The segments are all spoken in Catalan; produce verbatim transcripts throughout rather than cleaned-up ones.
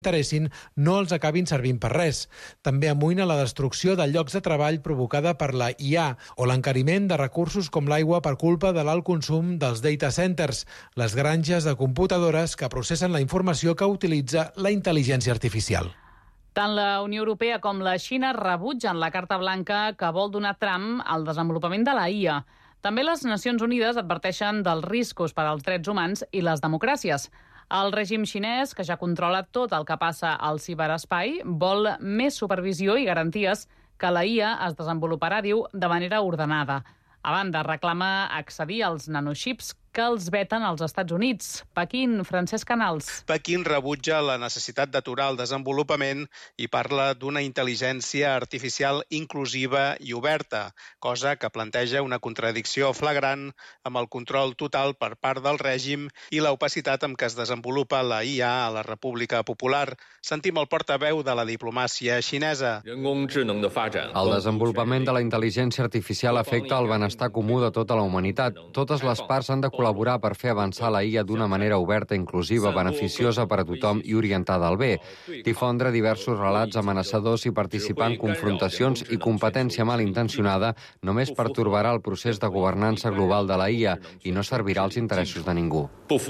interessin no els acabin servint per res. També amoïna la destrucció de llocs de treball provocada per la I A o l'encariment de recursos com l'aigua per culpa de l'alt consum dels data centers, les granges de computadores que processen la informació que utilitza la intel·ligència artificial. Tant la Unió Europea com la Xina rebutgen la carta blanca que vol donar tram al desenvolupament de la I A. També les Nacions Unides adverteixen dels riscos per als drets humans i les democràcies. El règim xinès, que ja controla tot el que passa al ciberespai, vol més supervisió i garanties que la I A es desenvoluparà, diu, de manera ordenada. A banda, reclama accedir als nanoxips que els veten als Estats Units. Pequín, Francesc Canals. Pequín rebutja la necessitat d'aturar el desenvolupament i parla d'una intel·ligència artificial inclusiva i oberta, cosa que planteja una contradicció flagrant amb el control total per part del règim i l'opacitat amb què es desenvolupa la I A a la República Popular. Sentim el portaveu de la diplomàcia xinesa. El desenvolupament de la intel·ligència artificial afecta el benestar comú de tota la humanitat. Totes les parts han de col·laborar per fer avançar la I A d'una manera oberta, inclusiva, beneficiosa per a tothom i orientada al bé. Difondre diversos relats amenaçadors i participar en confrontacions i competència malintencionada només pertorbarà el procés de governança global de la I A i no servirà als interessos de ningú.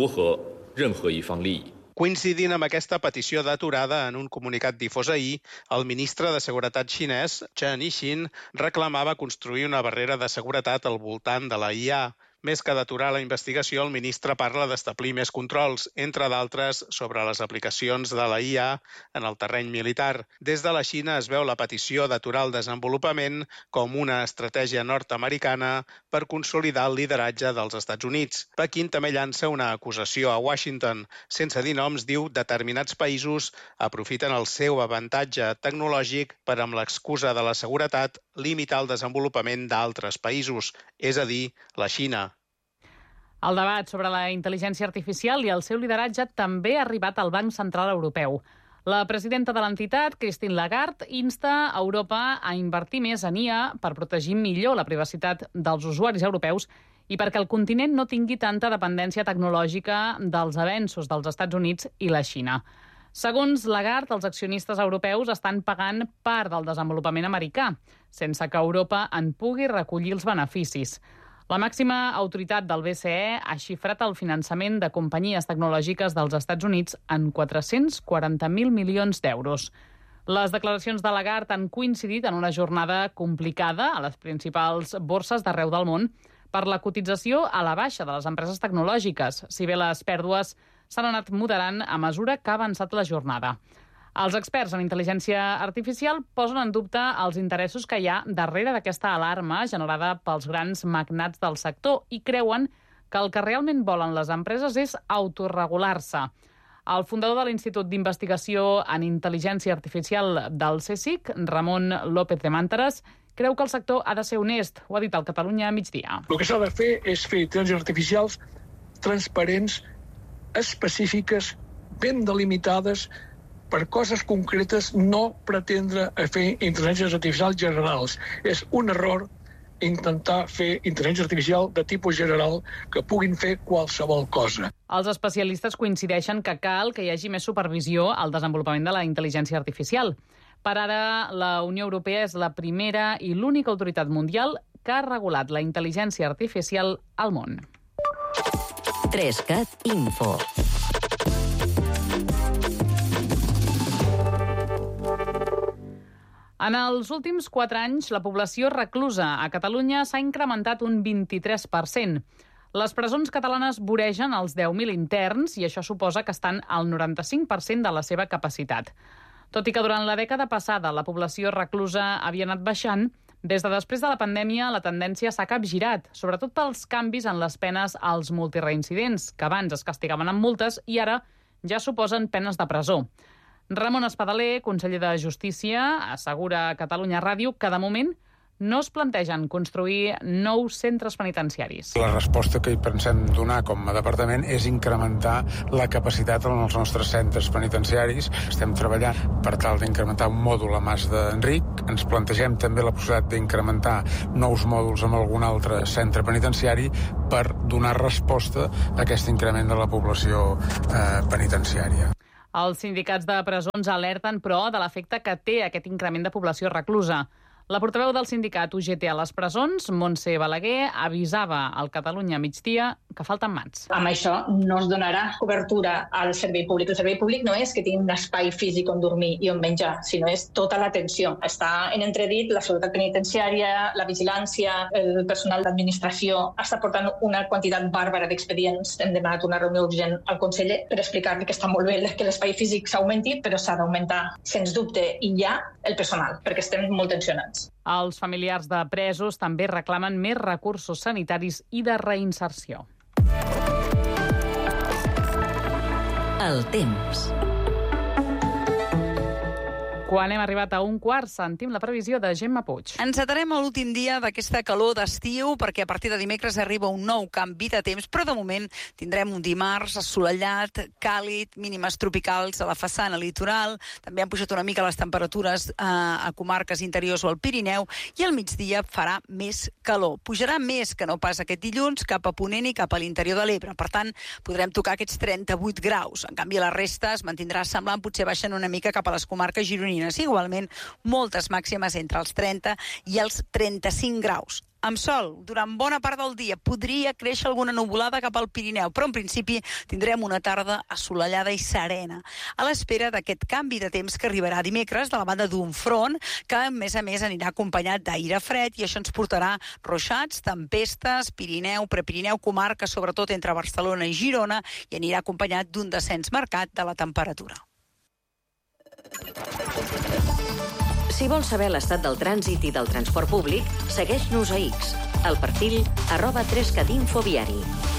Coincidint amb aquesta petició d'aturada en un comunicat difós ahir, el ministre de Seguretat xinès, Chen Yixin, reclamava construir una barrera de seguretat al voltant de la I A. Més que d'aturar la investigació, el ministre parla d'establir més controls, entre d'altres, sobre les aplicacions de la I A en el terreny militar. Des de la Xina es veu la petició d'aturar el desenvolupament com una estratègia nord-americana per consolidar el lideratge dels Estats Units. Pequín també llança una acusació a Washington. Sense dir noms, diu, determinats països aprofiten el seu avantatge tecnològic per, amb l'excusa de la seguretat, limitar el desenvolupament d'altres països, és a dir, la Xina. El debat sobre la intel·ligència artificial i el seu lideratge també ha arribat al Banc Central Europeu. La presidenta de l'entitat, Christine Lagarde, insta a Europa a invertir més en I A per protegir millor la privacitat dels usuaris europeus i perquè el continent no tingui tanta dependència tecnològica dels avenços dels Estats Units i la Xina. Segons Lagarde, els accionistes europeus estan pagant part del desenvolupament americà, sense que Europa en pugui recollir els beneficis. La màxima autoritat del B C E ha xifrat el finançament de companyies tecnològiques dels Estats Units en quatre-cents quaranta mil milions d'euros. Les declaracions de Lagarde han coincidit en una jornada complicada a les principals borses d'arreu del món per la cotització a la baixa de les empreses tecnològiques, si bé les pèrdues s'han anat moderant a mesura que ha avançat la jornada. Els experts en intel·ligència artificial posen en dubte els interessos que hi ha darrere d'aquesta alarma generada pels grans magnats del sector i creuen que el que realment volen les empreses és autorregular-se. El fundador de l'Institut d'Investigació en Intel·ligència Artificial del CSIC, Ramon López de Màntares, creu que el sector ha de ser honest. Ho ha dit al Catalunya a migdia. El que s'ha de fer és fer intel·ligències artificials transparents, específiques, ben delimitades, per coses concretes, no pretendre a fer intel·ligències artificials generals. És un error intentar fer intel·ligència artificial de tipus general que puguin fer qualsevol cosa. Els especialistes coincideixen que cal que hi hagi més supervisió al desenvolupament de la intel·ligència artificial. Per ara, la Unió Europea és la primera i l'única autoritat mundial que ha regulat la intel·ligència artificial al món. Trescat Info. En els últims quatre anys, la població reclusa a Catalunya s'ha incrementat un vint-i-tres per cent. Les presons catalanes voregen els deu mil interns i això suposa que estan al noranta-cinc per cent de la seva capacitat. Tot i que durant la dècada passada la població reclusa havia anat baixant, des de després de la pandèmia la tendència s'ha capgirat, sobretot pels canvis en les penes als multireincidents, que abans es castigaven amb multes i ara ja suposen penes de presó. Ramon Espadaler, conseller de Justícia, assegura a Catalunya Ràdio que de moment no es plantegen construir nous centres penitenciaris. La resposta que hi pensem donar com a departament és incrementar la capacitat en els nostres centres penitenciaris. Estem treballant per tal d'incrementar un mòdul a Mas d'Enric. Ens plantegem també la possibilitat d'incrementar nous mòduls en algun altre centre penitenciari per donar resposta a aquest increment de la població eh, penitenciària. Els sindicats de presons alerten, però, de l'efecte que té aquest increment de població reclusa. La portaveu del sindicat U G T a les presons, Montse Balaguer, avisava al Catalunya Migdia que falten mans. Amb això no es donarà cobertura al servei públic. El servei públic no és que tingui un espai físic on dormir i on menjar, sinó és tota l'atenció. Està en entredit la seguretat penitenciària, la vigilància, el personal d'administració. Està portant una quantitat bàrbara d'expedients. Hem demanat una reunió urgent al conseller per explicar-li que està molt bé que l'espai físic s'augmenti, però s'ha d'augmentar, sens dubte, i ja el personal, perquè estem molt tensionats. Els familiars de presos també reclamen més recursos sanitaris i de reinserció. El temps. Quan hem arribat a un quart, sentim la previsió de Gemma Puig. Encetarem a l'últim dia d'aquesta calor d'estiu perquè a partir de dimecres arriba un nou canvi de temps, però de moment tindrem un dimarts assolellat, càlid, mínimes tropicals a la façana litoral, també han pujat una mica les temperatures eh, a comarques interiors o al Pirineu, i al migdia farà més calor. Pujarà més que no pas aquest dilluns cap a Ponent i cap a l'interior de l'Ebre. Per tant, podrem tocar aquests trenta-vuit graus. En canvi, la resta es mantindrà semblant, potser baixen una mica cap a les comarques gironines. Igualment, moltes màximes entre els trenta i els trenta-cinc graus. Amb sol, durant bona part del dia, podria créixer alguna nuvolada cap al Pirineu, però en principi tindrem una tarda assolellada i serena, a l'espera d'aquest canvi de temps que arribarà dimecres de la banda d'un front que, a més a més, anirà acompanyat d'aire fred i això ens portarà ruixats, tempestes, Pirineu, Prepirineu, comarca, sobretot entre Barcelona i Girona, i anirà acompanyat d'un descens marcat de la temperatura. Si vols saber l'estat del trànsit i del transport públic, segueix-nos a X, al perfil arroba tres cat infoviari.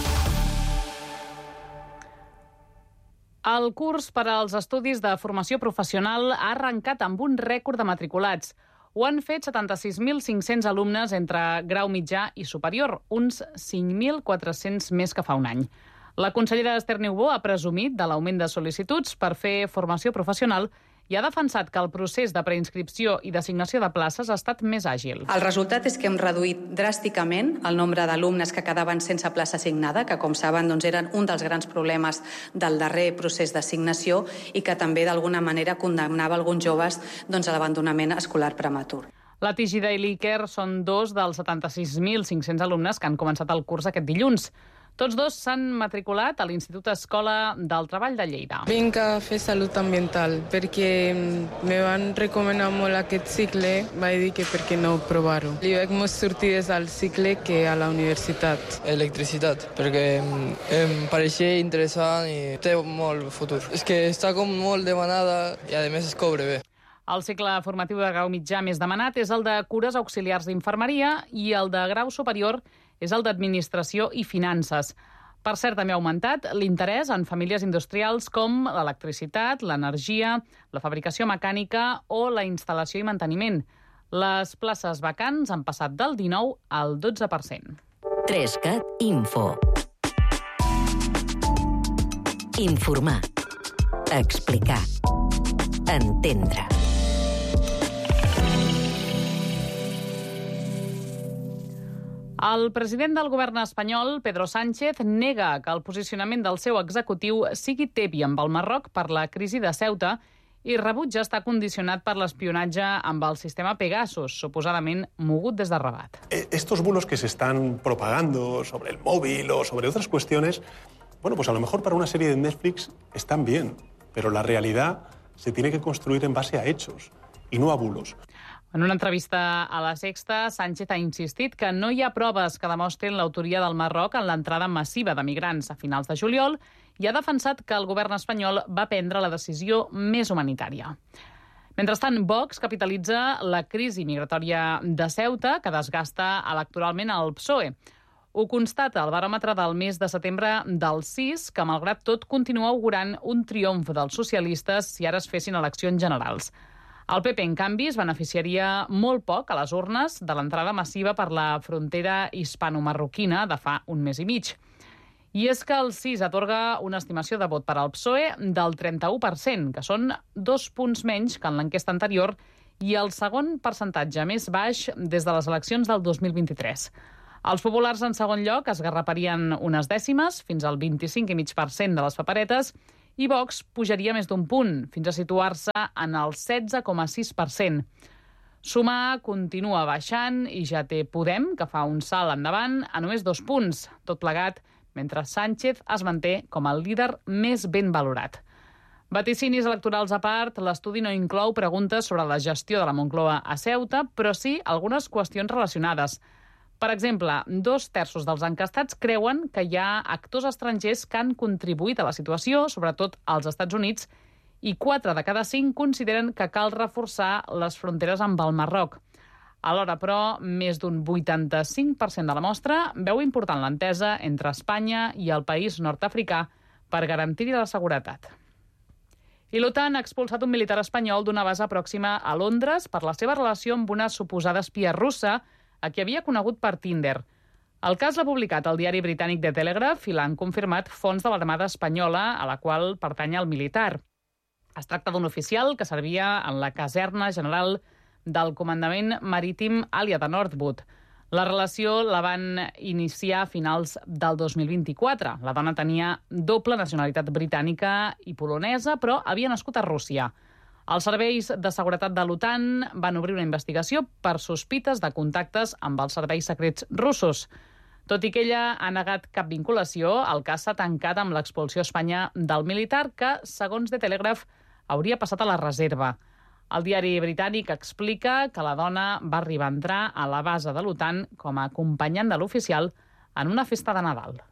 El curs per als estudis de formació professional ha arrencat amb un rècord de matriculats. Ho han fet setanta-sis mil cinc-cents alumnes entre grau mitjà i superior, uns cinc mil quatre-cents més que fa un any. La consellera Esther Niubó ha presumit de l'augment de sol·licituds per fer formació professional i ha defensat que el procés de preinscripció i d'assignació de places ha estat més àgil. El resultat és que hem reduït dràsticament el nombre d'alumnes que quedaven sense plaça assignada, que, com saben, doncs, eren un dels grans problemes del darrer procés d'assignació i que també, d'alguna manera, condemnava alguns joves doncs, a l'abandonament escolar prematur. La Tigida i l'Iker són dos dels setanta-sis mil cinc-cents alumnes que han començat el curs aquest dilluns. Tots dos s'han matriculat a l'Institut Escola del Treball de Lleida. Vinc a fer salut ambiental perquè me van recomanar molt aquest cicle, vaig dir que per què no provar-ho. Li veig més sortides al cicle que a la universitat. Electricitat, perquè em pareixia interessant i té molt futur. És que està com molt demanada i a més es cobra bé. El cicle formatiu de grau mitjà més demanat és el de cures auxiliars d'infermeria i el de grau superior és el d'Administració i Finances. Per cert, també ha augmentat l'interès en famílies industrials com l'electricitat, l'energia, la fabricació mecànica o la instal·lació i manteniment. Les places vacants han passat del dinou al dotze per cent. tres cat Info. Informar. Explicar. Entendre. El president del govern espanyol, Pedro Sánchez, nega que el posicionament del seu executiu sigui tebi amb el Marroc per la crisi de Ceuta i rebutja estar condicionat per l'espionatge amb el sistema Pegasus, suposadament mogut des de Rabat. Estos bulos que se están propagando sobre el móvil o sobre otras cuestiones, bueno, pues a lo mejor para una serie de Netflix están bien, pero la realidad se tiene que construir en base a hechos y no a bulos. En una entrevista a La Sexta, Sánchez ha insistit que no hi ha proves que demostrin l'autoria del Marroc en l'entrada massiva de migrants a finals de juliol i ha defensat que el govern espanyol va prendre la decisió més humanitària. Mentrestant, Vox capitalitza la crisi migratòria de Ceuta, que desgasta electoralment el P S O E. Ho constata el baròmetre del mes de setembre del sis, que malgrat tot continua augurant un triomf dels socialistes si ara es fessin eleccions generals. El P P, en canvi, es beneficiaria molt poc a les urnes de l'entrada massiva per la frontera hispano-marroquina de fa un mes i mig. I és que el sis atorga una estimació de vot per al P S O E del trenta-u per cent, que són dos punts menys que en l'enquesta anterior i el segon percentatge més baix des de les eleccions del dos mil vint-i-tres. Els populars, en segon lloc, es garraparien unes dècimes, fins al vint-i-cinc coma cinc per cent de les paperetes, i Vox pujaria més d'un punt, fins a situar-se en el setze coma sis per cent. Sumar continua baixant i ja té Podem, que fa un salt endavant, a només dos punts, tot plegat, mentre Sánchez es manté com el líder més ben valorat. Vaticinis electorals a part, l'estudi no inclou preguntes sobre la gestió de la Moncloa a Ceuta, però sí algunes qüestions relacionades. Per exemple, dos terços dels encastats creuen que hi ha actors estrangers que han contribuït a la situació, sobretot als Estats Units, i quatre de cada cinc consideren que cal reforçar les fronteres amb el Marroc. Alhora, però, més d'un vuitanta-cinc per cent de la mostra veu important l'entesa entre Espanya i el país nord-africà per garantir-hi la seguretat. I l'OTAN ha expulsat un militar espanyol d'una base pròxima a Londres per la seva relació amb una suposada espia russa a qui havia conegut per Tinder. El cas l'ha publicat el diari britànic The Telegraph i l'han confirmat fonts de l'Armada espanyola a la qual pertany el militar. Es tracta d'un oficial que servia en la caserna general del comandament marítim Àlia de Northwood. La relació la van iniciar a finals del dos mil vint-i-quatre. La dona tenia doble nacionalitat britànica i polonesa, però havia nascut a Rússia. Els serveis de seguretat de l'OTAN van obrir una investigació per sospites de contactes amb els serveis secrets russos. Tot i que ella ha negat cap vinculació, el cas s'ha tancat amb l'expulsió a Espanya del militar que, segons The Telegraph, hauria passat a la reserva. El diari britànic explica que la dona va arribar a entrar a la base de l'OTAN com a acompanyant de l'oficial en una festa de Nadal.